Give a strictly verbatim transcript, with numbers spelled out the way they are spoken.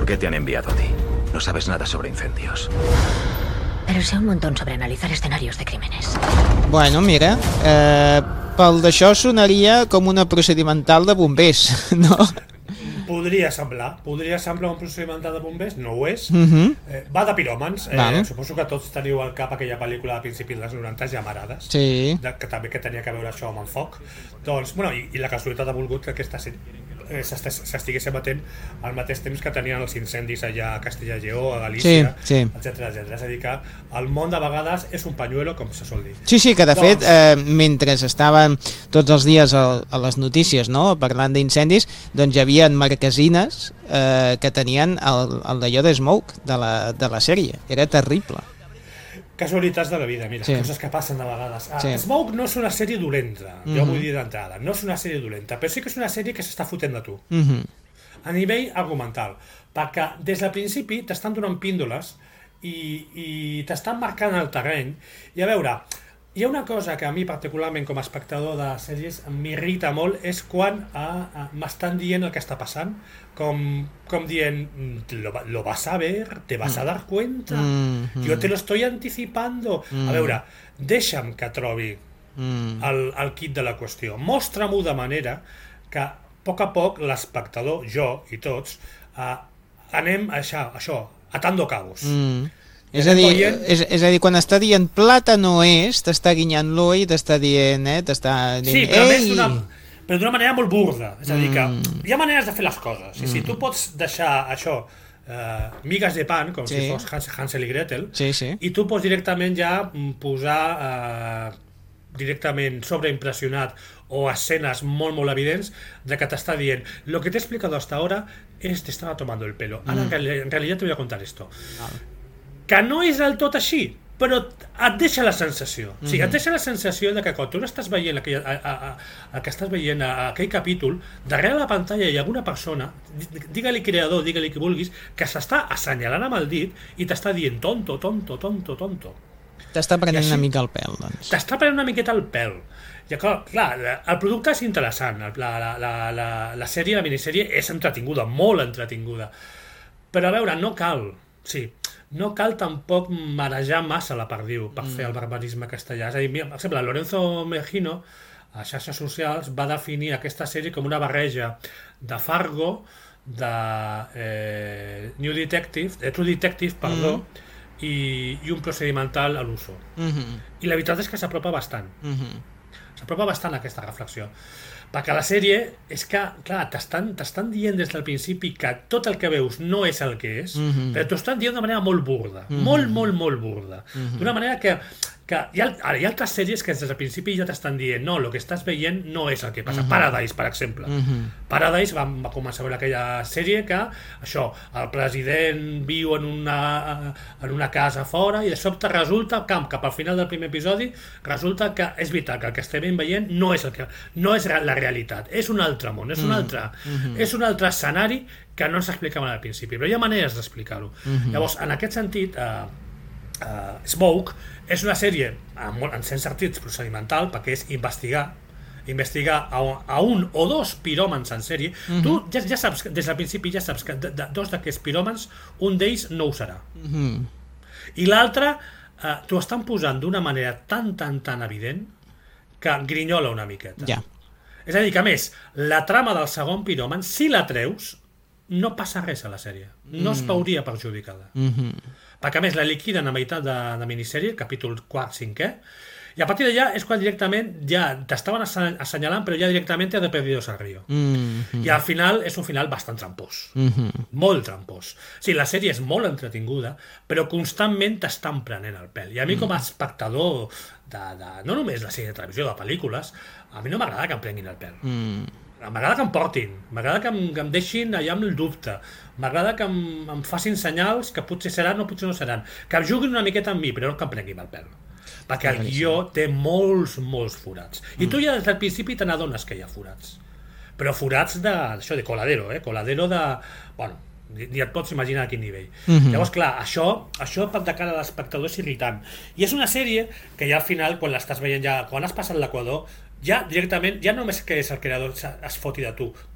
qué te han enviado a ti? No sabes nada sobre incendios. Pero sé un montón sobre analizar escenarios de crímenes. Bueno, mira, eh, pel d'això sonaria com una procedimental de bombers, no? Podria semblar, podria semblar un procedimental de bombers, no ho és. Uh -huh. eh, va de piròmans, eh, Vale. suposo que tots teniu al cap aquella pel·lícula de principis dels noranta, Llamarades, Sí. de, que també que tenia que veure això amb el foc. Doncs, bueno, i, i la casualitat ha volgut que aquesta eh, s'estigués emetent al mateix temps que tenien els incendis allà a Castella i Lleó, a Galícia, Sí, sí. etcètera, etcètera. És a dir, que el món de vegades és un pañuelo, com se sol dir. Sí, sí, que de Doncs- fet, eh, mentre estaven tots els dies a, a les notícies, no?, parlant d'incendis, doncs hi havia marquesines eh, que tenien el, el d'allò de Smoke, de la, de la sèrie. Era terrible. Casualitats de la vida, mira, Sí. coses que passen de vegades. Ah, Sí. Smoke no és una sèrie dolenta, jo Mhm. vull dir d'entrada, no és una sèrie dolenta, però sí que és una sèrie que s'està fotent de tu, Uh -huh. a nivell argumental, perquè des del principi t'estan donant píndoles i, i t'estan marcant el terreny, i a veure, hi ha una cosa que a mi particularment com a espectador de sèries m'irrita molt, és quan ah, ah, m'estan dient el que està passant, com, com dient, lo, va- lo vas a ver, te vas a dar cuenta, Mm, mm. yo te lo estoy anticipando. Mm. A veure, deixa'm que trobi Mm. el, el kit de la qüestió. Mostra-m'ho de manera que a poc a poc l'espectador, jo i tots, eh, anem a això, això, atando cabos. Mm. I És a, anem dir, veient- és, és a dir, quan està dient plata no és, t'està guinyant l'ull i t'està dient, eh, t'està dient, Sí, però a més ei! d'una però d'una manera molt burda. És a dir, que Mm. hi ha maneres de fer les coses. I si tu pots deixar això, eh, migues de pan, com Sí. si fos Hans, Hansel i Gretel, Sí, sí. i tu pots directament ja mm, posar eh, directament sobreimpressionat o escenes molt, molt evidents de que t'està dient lo que te he explicado hasta ahora es te estaba tomando el pelo. Ara, en, reali en realidad te voy a contar esto. Que no és del tot així, però et deixa la sensació. O sigui, et deixa la sensació de que quan tu estàs veient aquell, a, a, a, a, que estàs veient a, a aquell capítol, darrere la pantalla hi ha alguna persona, di- digue-li creador, digue-li que vulguis, que s'està assenyalant amb el dit i t'està dient tonto, tonto, tonto, tonto. T'està prenent I així- una mica el pèl, doncs. T'està prenent una miqueta el pèl. I clar, clar, el producte és interessant, la, la, la, la, la sèrie, la minissèrie és entretinguda, molt entretinguda. Però a veure, no cal, sí, no cal tampoc marejar massa la perdiu per mm. fer el barbarisme castellà. És a dir, mira, per exemple, Lorenzo Mejino, a xarxes socials, va definir aquesta sèrie com una barreja de Fargo, de eh, New Detective, de True Detective, perdó, mm. i, i un procedimental a l'uso. Uh -huh. I la veritat és que s'apropa bastant. Uh -huh. S'apropa bastant a aquesta reflexió. Perquè la sèrie és que, clar, t'estan t'estan dient des del principi que tot el que veus no és el que és, Mhm. però t'ho estan dient d'una manera molt burda, Mhm. molt, molt, molt burda. Mhm. D'una manera que, que hi, ha, ara, hi ha altres sèries que des del principi ja t'estan dient no, el que estàs veient no és el que passa. Mhm. Paradise, per exemple. Mhm. Paradise va, va començar a veure aquella sèrie que, això, el president viu en una, en una casa fora i de sobte resulta que cap al final del primer episodi resulta que és veritat que el que estem veient no és, el que, no és la realitat, és un altre món, és un altre, Mhm. és un altre escenari que no ens explicaven al principi, però hi ha maneres d'explicar-ho. Mhm. Llavors, en aquest sentit, eh, eh, Smoke és una sèrie en, molt- en certs sentits procedimental perquè és investigar investigar a, a un o dos piròmans en sèrie. Mhm. Tu ja, ja saps, que- des del principi ja saps que de, de, dos d'aquests piròmans, un d'ells no ho serà. Uh -huh. I l'altre eh, t'ho estan posant d'una manera tan, tan, tan evident que grinyola una miqueta. Ja. És a dir, que a més, la trama del segon piròman, si la treus, no passa res a la sèrie. No es veuria perjudicada. Uh -huh. Perquè a més la liquiden a meitat de, de minissèrie, capítol quart, cinquè, i a partir d'allà és quan directament ja t'estaven assa- assenyalant, però ja directament te de Perdidos al Río. Uh -huh. I al final és un final bastant trampós. Uh -huh. Molt trampós. O sigui, la sèrie és molt entretinguda, però constantment t'estan prenent el pèl. I a mi com a espectador de, de, no només la sèrie de televisió, de pel·lícules, a mi no m'agrada que em prenguin el pèl. Mm. M'agrada que em portin, m'agrada que, em, que em deixin allà amb el dubte, m'agrada que em, em facin senyals que potser seran o potser no seran, que em juguin una miqueta amb mi, però no que em prenguin el pèl. Perquè el guió té molts, molts forats. I tu ja des del principi te n'adones que hi ha forats. Però forats de, això, de coladero, eh? Coladero de... Bueno, ni ni et pots imaginar a quin nivell. Mhm. Llavors, clar, això, això de cara a l'espectador és irritant. I és una sèrie que ja al final, quan l'estàs veient, ja, quan has passat l'equador, ja directament, ja només que és el creador es foti de tu.